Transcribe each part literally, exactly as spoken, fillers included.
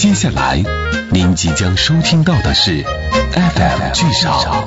接下来您即将收听到的是 F M 剧场。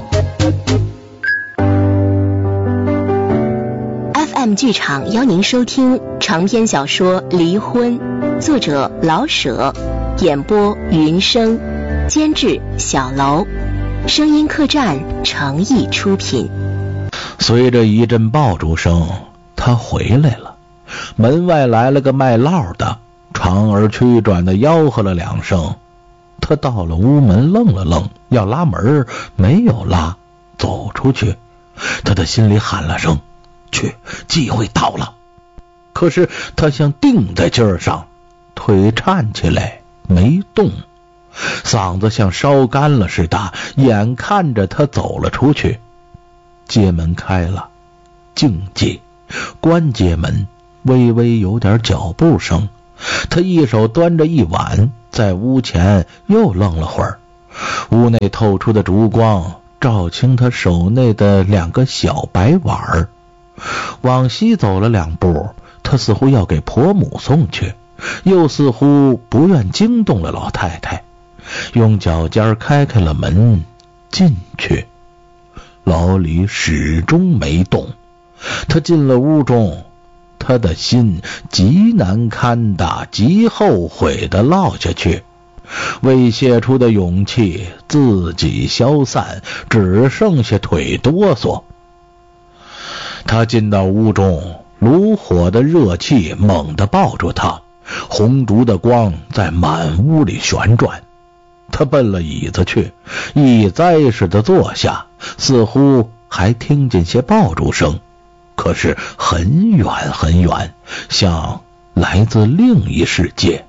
F M 剧场邀您收听长篇小说《离婚》，作者老舍，演播云生，监制小楼，声音客栈诚意出品。 随着一阵爆竹声，他回来了。门外来了个卖烙的，长而曲转的吆喝了两声。他到了屋门，愣了愣，要拉门没有拉，走出去。他的心里喊了声去，机会到了。可是他像定在劲儿上，腿颤起来没动，嗓子像烧干了似的，眼看着他走了出去。街门开了，静街关街门，微微有点脚步声。他一手端着一碗，在屋前又愣了会儿。屋内透出的烛光照清他手内的两个小白碗儿。往西走了两步，他似乎要给婆母送去，又似乎不愿惊动了老太太，用脚尖开开了门进去。老李始终没动。他进了屋中，他的心极难堪的，极后悔的落下去，未泄出的勇气自己消散，只剩下腿哆嗦。他进到屋中，炉火的热气猛地抱住他，红烛的光在满屋里旋转。他奔了椅子去，一栽似的坐下，似乎还听见些爆竹声，可是很远很远，像来自另一世界。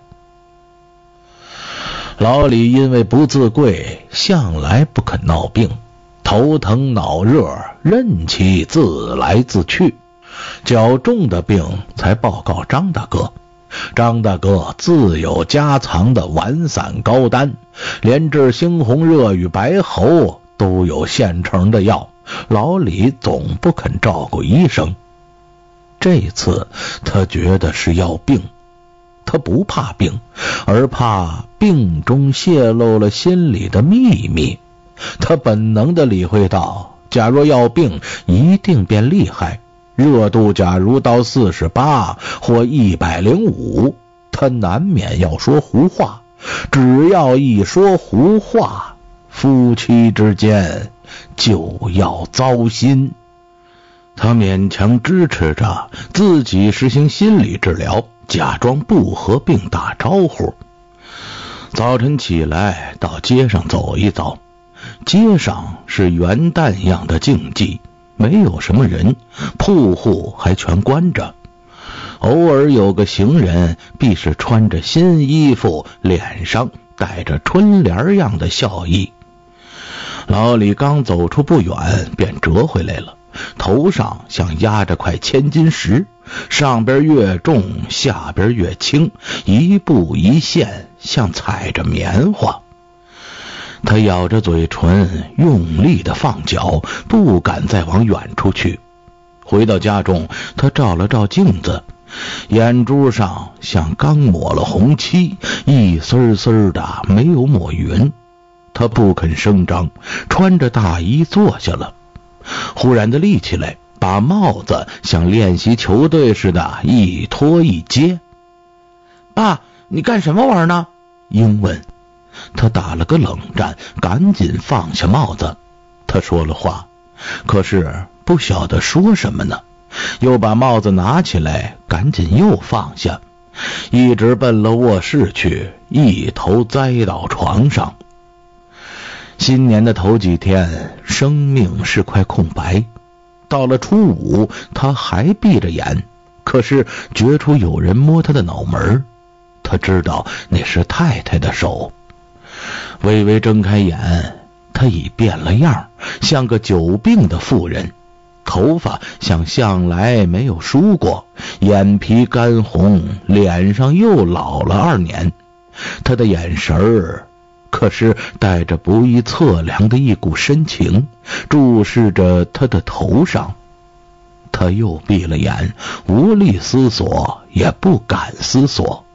老李因为不自贵，向来不肯闹病，头疼脑热，任其自来自去。较重的病才报告张大哥，张大哥自有家藏的丸散膏丹，连治猩红热与白喉都有现成的药，老李总不肯照顾医生。这次他觉得是要病，他不怕病，而怕病中泄露了心里的秘密。他本能地理会到，假若要病，一定变厉害。热度假如到四十八或一百零五，他难免要说胡话。只要一说胡话，夫妻之间就要糟心。他勉强支持着自己实行心理治疗，假装不和病打招呼。早晨起来到街上走一遭，街上是元旦样的静寂，没有什么人，铺户还全关着。偶尔有个行人，必是穿着新衣服，脸上带着春联样的笑意。老李刚走出不远，便折回来了，头上像压着块千斤石，上边越重，下边越轻，一步一线，像踩着棉花。他咬着嘴唇，用力地放脚，不敢再往远处去。回到家中，他照了照镜子，眼珠上像刚抹了红漆，一丝丝的没有抹匀。他不肯声张，穿着大衣坐下了。忽然的立起来，把帽子像练习球队似的一脱一接。爸，你干什么玩呢？英问。他打了个冷战，赶紧放下帽子。他说了话，可是不晓得说什么呢，又把帽子拿起来，赶紧又放下，一直奔了卧室去，一头栽到床上。新年的头几天，生命是块空白。到了初五，他还闭着眼，可是觉出有人摸他的脑门，他知道那是太太的手。微微睁开眼，他已变了样，像个久病的妇人，头发像向来没有梳过，眼皮干红，脸上又老了二年。他的眼神儿可是带着不易测量的一股深情，注视着他的头上。他又闭了眼，无力思索，也不敢思索。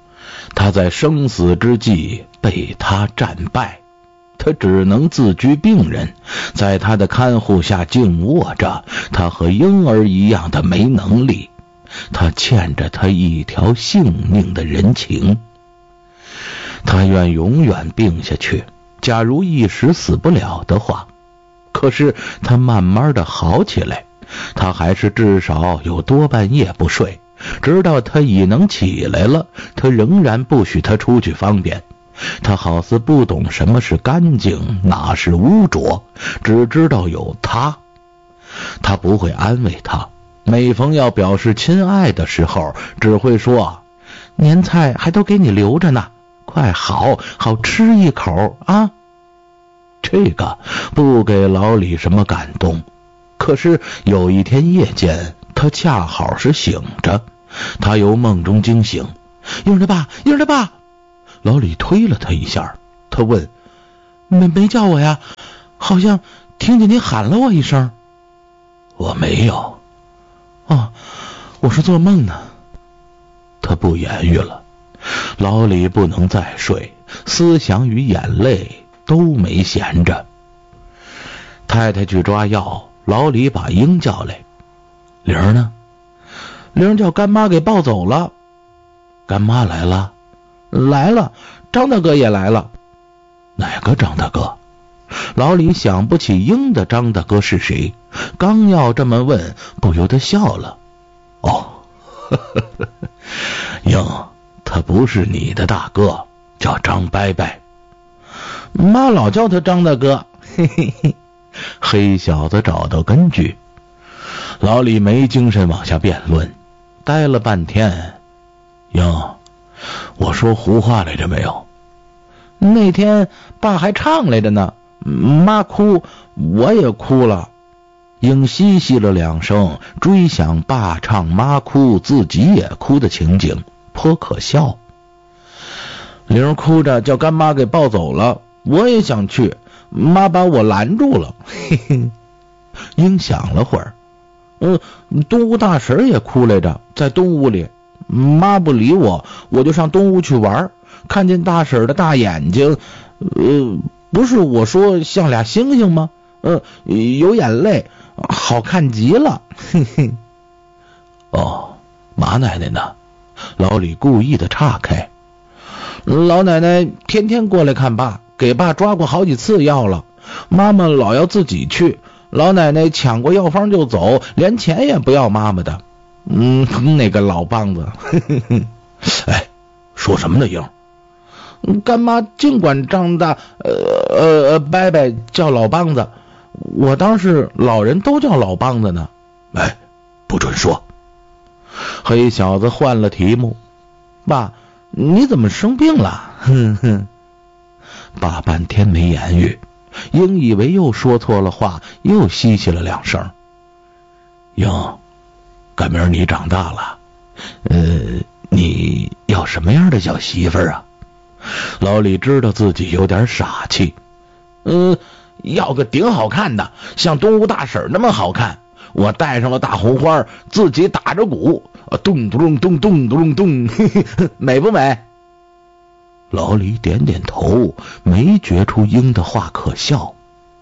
他在生死之际被他战败，他只能自居病人，在他的看护下静卧着。他和婴儿一样的没能力，他欠着他一条性命的人情。他愿永远病下去，假如一时死不了的话。可是他慢慢的好起来，他还是至少有多半夜不睡，直到他已能起来了，他仍然不许他出去方便。他好似不懂什么是干净，哪是污浊，只知道有他。他不会安慰他，每逢要表示亲爱的时候，只会说：年菜还都给你留着呢，快好好吃一口啊。这个不给老李什么感动。可是有一天夜间，他恰好是醒着，他由梦中惊醒。婴儿的爸，婴儿的爸！老李推了他一下，他问：没没叫我呀？好像听见你喊了我一声。我没有。哦，我是做梦呢。他不言语了。老李不能再睡，思想与眼泪都没闲着。太太去抓药，老李把英叫来。玲儿呢？玲儿叫干妈给抱走了。干妈来了？来了。张大哥也来了。哪个张大哥？老李想不起英的张大哥是谁，刚要这么问，不由得笑了。哦，呵呵呵，英，他不是你的大哥，叫张伯伯。妈老叫他张大哥。嘿嘿嘿，黑小子找到根据。老李没精神往下辩论，待了半天。英，我说胡话来着没有？那天爸还唱来着呢，妈哭，我也哭了。英嘻嘻了两声，追想爸唱妈哭，自己也哭的情景，颇可笑。玲哭着叫干妈给抱走了，我也想去，妈把我拦住了。嘿嘿。英想了会儿，嗯，东屋大婶也哭来着，在东屋里，妈不理我，我就上东屋去玩，看见大婶的大眼睛，呃，不是我说像俩星星吗？呃，有眼泪，好看极了。嘿嘿。哦，马奶奶呢？老李故意的岔开。老奶奶天天过来看爸，给爸抓过好几次药了，妈妈老要自己去，老奶奶抢过药方就走，连钱也不要妈妈的。嗯，那个老棒子。哎，说什么呢英？干妈尽管张大呃呃伯伯叫老棒子，我当是老人都叫老棒子呢。哎，不准说。黑小子换了题目。爸，你怎么生病了？哼哼。爸半天没言语，英以为又说错了话，又嘻嘻了两声。英，赶明儿你长大了，呃，你要什么样的小媳妇儿啊？老李知道自己有点傻气。嗯、呃，要个顶好看的，像东屋大婶那么好看。我戴上了大红花，自己打着鼓，咚咚咚咚咚咚，嘿嘿，美不美？老李点点头，没觉出英的话可笑。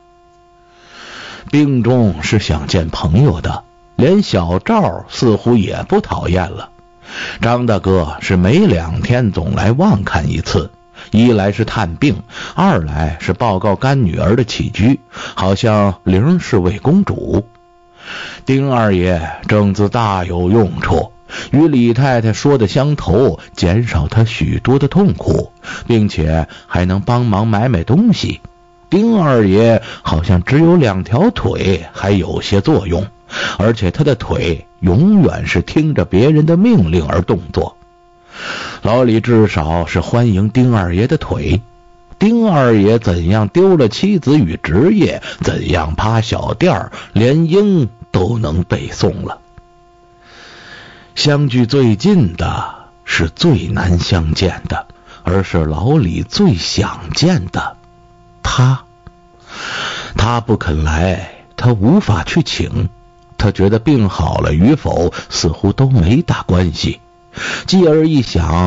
病中是想见朋友的，连小赵似乎也不讨厌了。张大哥是每两天总来望看一次，一来是探病，二来是报告干女儿的起居，好像玲是位公主。丁二爷正自大有用处，与李太太说的相投，减少她许多的痛苦，并且还能帮忙买买东西。丁二爷好像只有两条腿，还有些作用，而且他的腿永远是听着别人的命令而动作。老李至少是欢迎丁二爷的腿。丁二爷怎样丢了妻子与职业，怎样趴小店，连英都能背诵了。相距最近的是最难相见的，而是老李最想见的他。他不肯来，他无法去请，他觉得病好了与否似乎都没大关系。继而一想，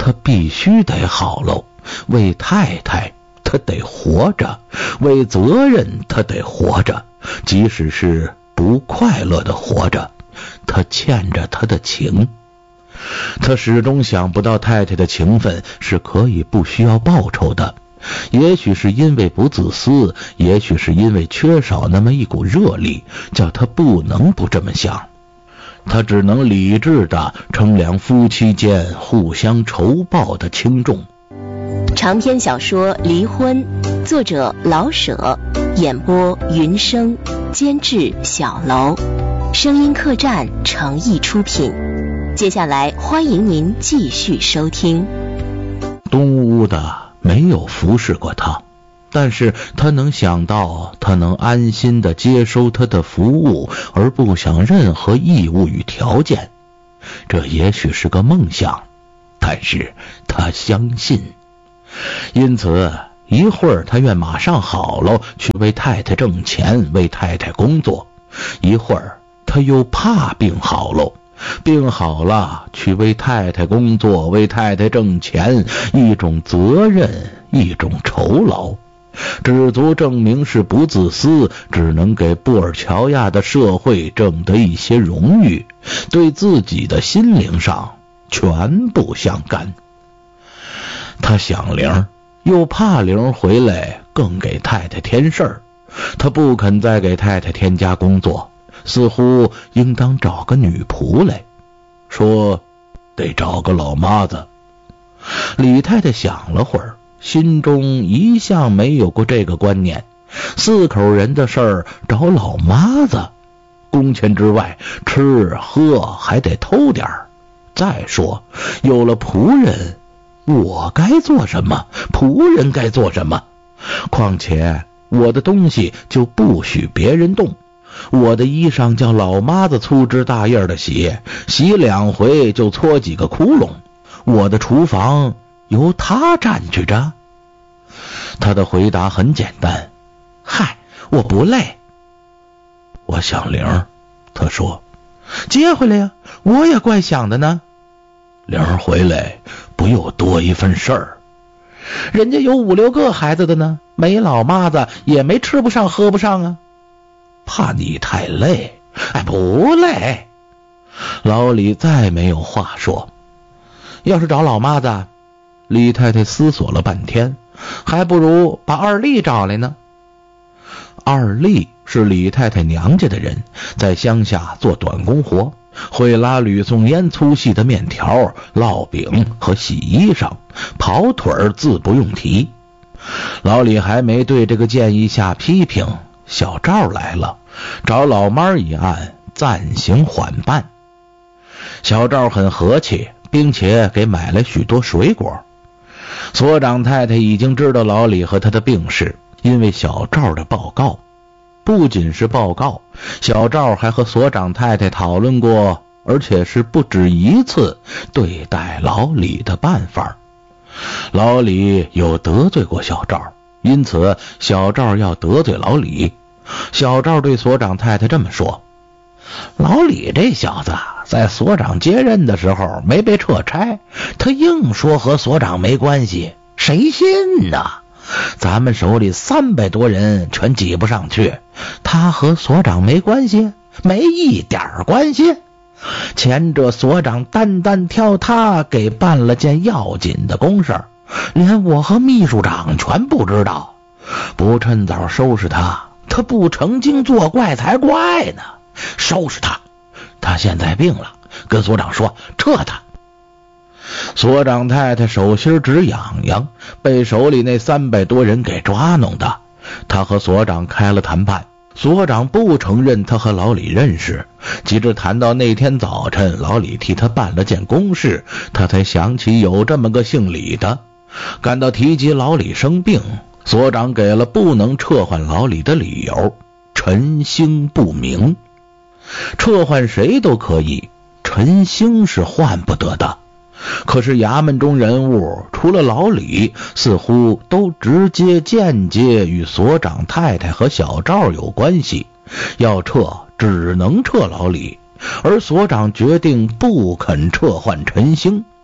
他必须得好喽，为太太他得活着，为责任他得活着，即使是不快乐的活着，他欠着他的情。他始终想不到太太的情分是可以不需要报酬的，也许是因为不自私，也许是因为缺少那么一股热力，叫他不能不这么想。他只能理智地称量夫妻间互相仇报的轻重。 长篇小说《离婚》，作者老舍，演播云生，监制小楼，声音客栈诚意出品。接下来欢迎您继续收听。 东屋的没有服侍过他，但是他能想到他能安心地接收他的服务，而不想任何义务与条件。这也许是个梦想，但是他相信。因此一会儿他愿马上好了去为太太挣钱，为太太工作，一会儿他又怕病好了，病好了去为太太工作，为太太挣钱，一种责任，一种酬劳，只足证明是不自私，只能给布尔乔亚的社会挣得一些荣誉，对自己的心灵上全不相干。他想铃，又怕铃回来更给太太添事儿，他不肯再给太太添加工作，似乎应当找个女仆来，说得找个老妈子。李太太想了会儿，心中一向没有过这个观念，四口人的事儿找老妈子，工钱之外吃喝还得偷点儿。再说有了仆人，我该做什么，仆人该做什么？况且我的东西就不许别人动，我的衣裳叫老妈子粗枝大叶的洗，洗两回就搓几个窟窿，我的厨房由他占据着。他的回答很简单，嗨，我不累。我想铃，他说，接回来呀，我也怪想的呢。铃回来不又多一份事儿？人家有五六个孩子的呢，没老妈子也没吃不上喝不上啊。怕你太累。哎，不累。老李再没有话说。要是找老妈子，李太太思索了半天，还不如把二丽找来呢。二丽是李太太娘家的人，在乡下做短工活，会拉吕宋烟粗细的面条、烙饼和洗衣裳，跑腿自不用提。老李还没对这个建议下批评，小赵来了，找老妈一案暂行缓办。小赵很和气，并且给买了许多水果。所长太太已经知道老李和他的病史，因为小赵的报告。不仅是报告，小赵还和所长太太讨论过，而且是不止一次对待老李的办法。老李有得罪过小赵，因此小赵要得罪老李。小赵对所长太太这么说，老李这小子在所长接任的时候没被撤差，他硬说和所长没关系，谁信呢？咱们手里三百多人全挤不上去，他和所长没关系？没一点关系。前者所长单单挑他给办了件要紧的公事，连我和秘书长全不知道，不趁早收拾他，他不成精作怪才怪呢。收拾他，他现在病了，跟所长说撤他。所长太太手心直痒痒，被手里那三百多人给抓弄的。他和所长开了谈判，所长不承认他和老李认识，及至谈到那天早晨老李替他办了件公事，他才想起有这么个姓李的。感到提及老李生病，所长给了不能撤换老李的理由，陈兴不明。撤换谁都可以，陈兴是换不得的。可是衙门中人物除了老李，似乎都直接间接与所长太太和小赵有关系，要撤只能撤老李，而所长决定不肯撤换陈兴。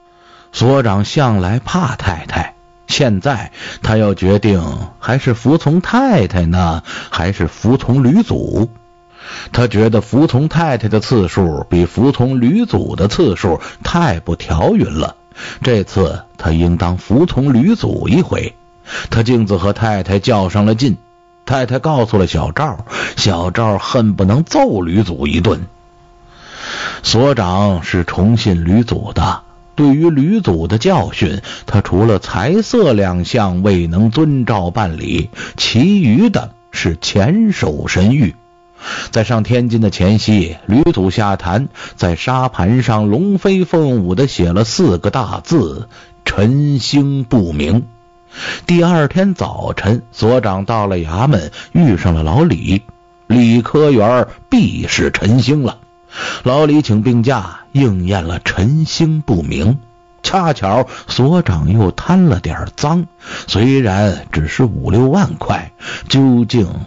所长向来怕太太，现在他要决定还是服从太太呢，还是服从吕祖。他觉得服从太太的次数比服从吕祖的次数太不调匀了，这次他应当服从吕祖一回。他径自和太太较上了劲，太太告诉了小赵，小赵恨不能揍吕祖一顿。所长是崇信吕祖的，对于吕祖的教训，他除了财色两项未能遵照办理，其余的是黔守神谕。在上天津的前夕，吕祖下坛，在沙盘上龙飞凤舞地写了四个大字：晨星不明。第二天早晨，所长到了衙门，遇上了老李。李科员必是晨星了，老李请病假，应验了晨星不明。恰巧所长又贪了点赃，虽然只是五六万块，究竟